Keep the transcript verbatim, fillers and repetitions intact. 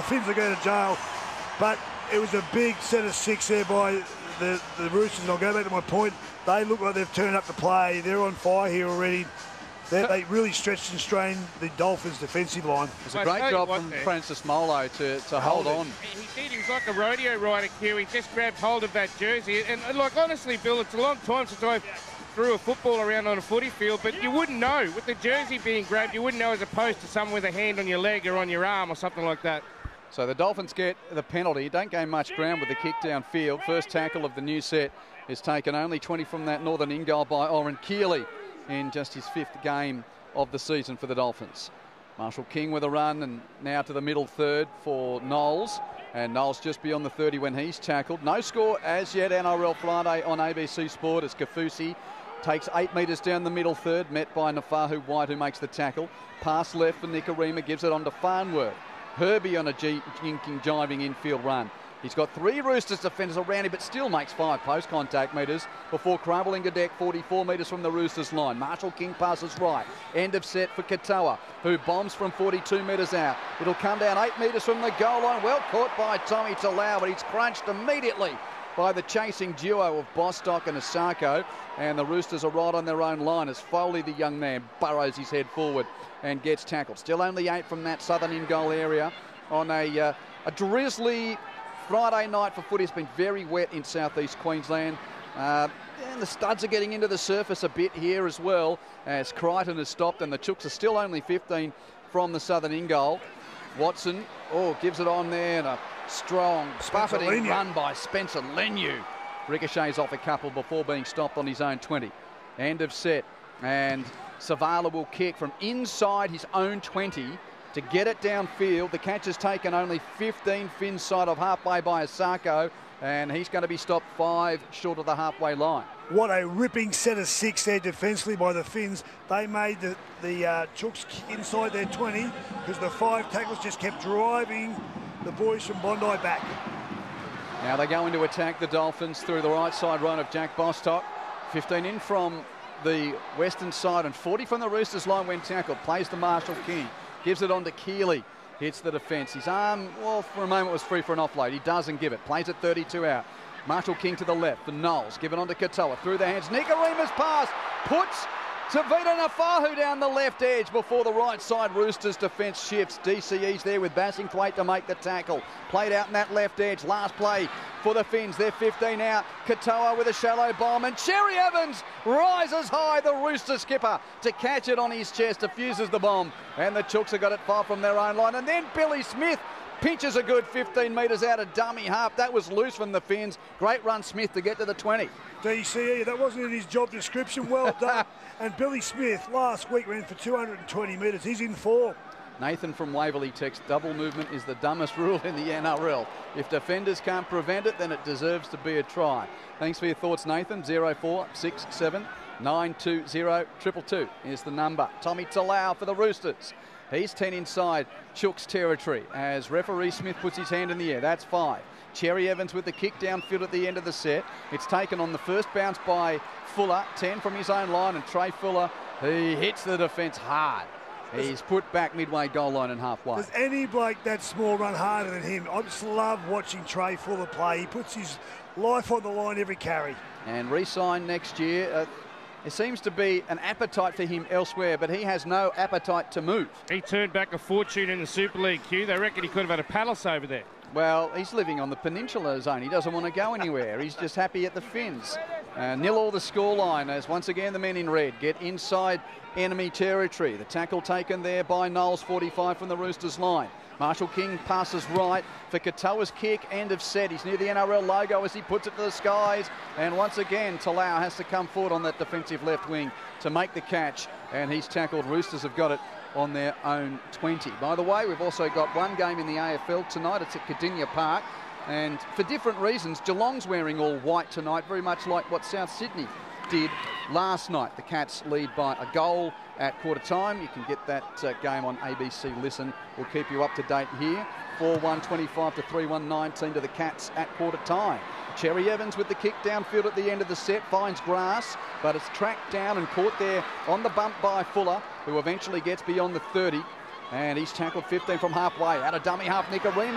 Finns are going to jail. But it was a big set of six there by the, the Roosters. And I'll go back to my point. They look like they've turned up to play. They're on fire here already. They're, they really stretched and strained the Dolphins' defensive line. It's a great job from there. Francis Molo to, to hold on. He did. He was like a rodeo rider, Q. He just grabbed hold of that jersey. And, and like, honestly, Bill, it's a long time since I threw a football around on a footy field, but you wouldn't know. With the jersey being grabbed, you wouldn't know as opposed to someone with a hand on your leg or on your arm or something like that. So the Dolphins get the penalty. Don't gain much ground with the kick downfield. First tackle of the new set is taken only twenty from that northern in goal by Oren Keeley in just his fifth game of the season for the Dolphins. Marshall King with a run, and now to the middle third for Knowles. And Knowles just beyond the thirty when he's tackled. No score as yet, N R L Friday on A B C Sport as Kafusi takes eight metres down the middle third, met by Nafahu White, who makes the tackle. Pass left for Nicarima, gives it on to Farnworth. Herbie on a jinking, jiving infield run. He's got three Roosters defenders around him, but still makes five post-contact metres before crumbling a deck forty-four metres from the Roosters line. Marshall King passes right. End of set for Katoa, who bombs from forty-two metres out. It'll come down eight metres from the goal line. Well caught by Tommy Talau, but he's crunched immediately by the chasing duo of Bostock and Asako. And the Roosters are right on their own line as Foley, the young man, burrows his head forward and gets tackled. Still only eight from that southern in-goal area on a, uh, a drizzly Friday night for footy. It's been very wet in southeast Queensland. Uh, and the studs are getting into the surface a bit here as well as Crichton has stopped, and the Chooks are still only fifteen from the southern in-goal. Watson, oh, gives it on there, and a strong buffeting run by Spencer Leniu. Ricochets off a couple before being stopped on his own twenty. End of set, and Savala will kick from inside his own twenty to get it downfield. The catch is taken only fifteen Finns side of halfway by Asako, and he's going to be stopped five short of the halfway line. What a ripping set of six there defensively by the Finns. They made the, the uh, Chooks inside their twenty because the five tackles just kept driving the boys from Bondi back. Now they go into attack the Dolphins through the right side run of Jack Bostock. fifteen in from the western side and forty from the Roosters line when tackled. Plays to Marshall King. Gives it on to Keeley. Hits the defence. His arm, well, for a moment was free for an offload. He doesn't give it. Plays at thirty-two out. Marshall King to the left for Knowles. Give it on to Katoa. Through the hands. Nikarima's pass. Puts Tavita Nafahu down the left edge before the right side Roosters defence shifts. D C E's there with Bassingthwaite to make the tackle. Played out in that left edge. Last play for the Finns. They're fifteen out. Katoa with a shallow bomb, and Cherry Evans rises high, the Rooster skipper, to catch it on his chest. Diffuses the bomb, and the Chooks have got it far from their own line. And then Billy Smith pinches a good fifteen metres out of dummy half. That was loose from the Finns. Great run, Smith, to get to the twenty. D C E, that wasn't in his job description. Well done. And Billy Smith last week ran for two hundred twenty metres. He's in form. Nathan from Waverley texts, double movement is the dumbest rule in the N R L. If defenders can't prevent it, then it deserves to be a try. Thanks for your thoughts, Nathan. zero four six seven nine two zero two two two is the number. Tommy Talau for the Roosters. He's ten inside Chooks territory as referee Smith puts his hand in the air. That's five. Cherry Evans with the kick downfield at the end of the set. It's taken on the first bounce by Fuller, ten from his own line, and Trey Fuller, he hits the defence hard. He's put back midway goal line and halfway. Does any bloke that small run harder than him? I just love watching Trey Fuller play. He puts his life on the line every carry. And re-sign next year. Uh, there seems to be an appetite for him elsewhere, but he has no appetite to move. He turned back a fortune in the Super League, Q. They reckon he could have had a palace over there. Well, he's living on the peninsula zone. He doesn't want to go anywhere. He's just happy at the Finns. Uh, nil all the scoreline as once again the men in red get inside enemy territory. The tackle taken there by Knowles, forty-five from the Roosters line. Marshall King passes right for Katoa's kick. End of set. He's near the N R L logo as he puts it to the skies. And once again, Talau has to come forward on that defensive left wing to make the catch. And he's tackled. Roosters have got it on their own twenty. By the way, we've also got one game in the A F L tonight. It's at Cardinia Park. And for different reasons, Geelong's wearing all white tonight, very much like what South Sydney did last night. The Cats lead by a goal at quarter time. You can get that uh, game on A B C Listen. We'll keep you up to date here. four one twenty-five to three one nineteen to the Cats at quarter time. Cherry Evans with the kick downfield at the end of the set, finds grass, but it's tracked down and caught there on the bump by Fuller, who eventually gets beyond the thirty. And he's tackled fifteen from halfway. Out of dummy half, Nicarima